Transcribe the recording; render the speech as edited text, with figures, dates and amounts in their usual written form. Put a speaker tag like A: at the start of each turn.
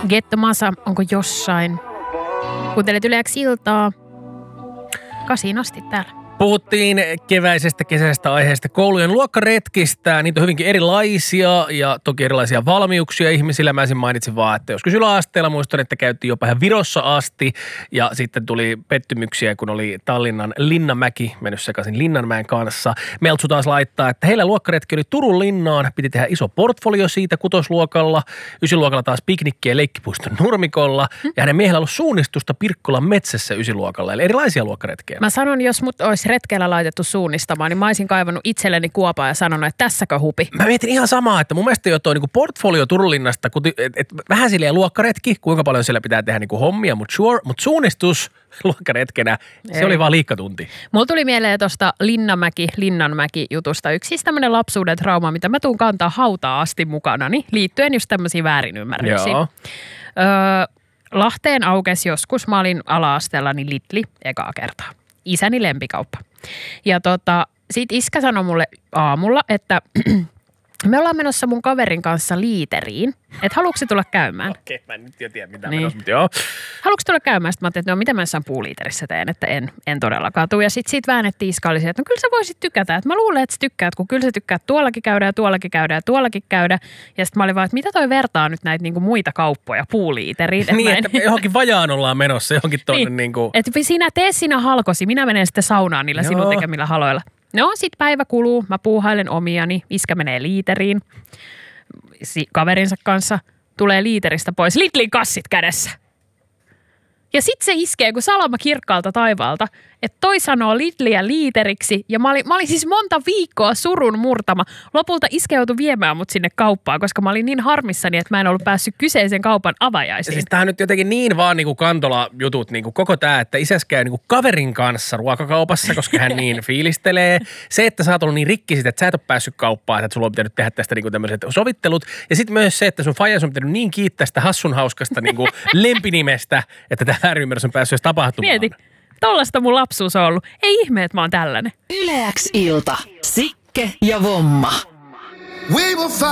A: Gettomasa, onko jossain? Kuuntelet Yle X iltaa. 8 asti täällä.
B: Puhuttiin kesäisestä aiheesta koulujen luokkaretkistä. Niitä on hyvinkin erilaisia ja toki erilaisia valmiuksia ihmisillä. Mä ensin mainitsin vaan, että joskus yläasteella muistan, että käytiin jopa ihan Virossa asti. Ja sitten tuli pettymyksiä, kun oli Tallinnan Linnanmäki mennyt sekaisin Linnanmäen kanssa. Meltsu taas laittaa, että heillä luokkaretki oli Turun linnaan. Piti tehdä iso portfolio siitä kutosluokalla. Ysiluokalla taas piknikkiä leikkipuiston nurmikolla. Ja hänen miehellä ollut suunnistusta Pirkkolan metsässä ysiluokalla. Eli erilaisia luokkaretkiä.
A: Mä sanon, jos mut olisi retkellä laitettu suunnistamaan, niin mä olisin kaivannut itselleni kuopaa ja sanonut, että tässäkö hupi.
B: Mä mietin ihan samaa, että mun mielestä jo toi niinku portfolio Turun linnasta, et vähän silleen luokkaretki, kuinka paljon siellä pitää tehdä niinku hommia, mutta suunnistus luokkaretkenä, se oli vaan liikkatunti.
A: Mulla tuli mieleen tuosta Linnanmäki-jutusta yksi tämmöinen lapsuuden trauma, mitä mä tuun kantaa hautaa asti mukanani, liittyen just tämmöisiin väärinymmärryksiin.
B: Joo.
A: Lahteen aukesi joskus, mä olin ala-asteella, niin Lidli ekaa kertaa. Isäni lempikauppa. Ja sit iskä sanoi mulle aamulla, että me ollaan menossa mun kaverin kanssa Liiteriin. Että haluatko tulla käymään?
B: Okei, mä en nyt jo tiedä mitä menossa, mutta joo.
A: Haluatko tulla käymään? Sitten mä ajattelin, että no mitä mä jossain Puuliiterissä teen, että en todellakaan tule. Ja sit väännettiin iskallisia, että no kyllä sä voisit tykätä. Että mä luulen, että sä tykkäät, kun kyllä sä tykkäät tuollakin käydä ja tuollakin käydä ja tuollakin käydä. Ja sitten mä olin vaan, että mitä toi vertaa nyt näitä niinku muita kauppoja Puuliiteriin.
B: Niin, että johonkin vajaan ollaan menossa, johonkin tonne niinku.
A: Että tee sinä halkosi, minä menen sitten saunaan niillä sinun tekemillä haloilla. No, sit päivä kuluu, mä puuhailen omiani, iskä menee Liiteriin kaverinsa kanssa, tulee Liiteristä pois, Lidlin kassit kädessä. Ja sit se iskee kuin salama kirkkaalta taivaalta, että toi sanoo Lidliä Liiteriksi ja mä olin siis monta viikkoa surun murtama. Lopulta iskä joutui viemään mut sinne kauppaan, koska mä olin niin harmissani, että mä en ollut päässyt kyseisen kaupan avajaisiin.
B: Siis tää on nyt jotenkin niin vaan niinku Kantola-jutut, niinku koko tää, että isäs käy niinku kaverin kanssa ruokakaupassa, koska hän niin fiilistelee. Se, että sä oot ollut niin rikki sit, että sä et ole päässyt kauppaan, että sulla on pitänyt tehdä tästä niinku tämmöiset sovittelut. Ja sit myös se, että sun faijas on pitänyt niin kiittää sitä hassun hauskasta niinku lempinimestä, että tää väärinymmärrys on päässyt tapahtumaan.
A: Mieti. Tollasta mun lapsuus on ollut. Ei ihme, että mä oon tällainen.
C: Yle X ilta. Sikke ja Vomma.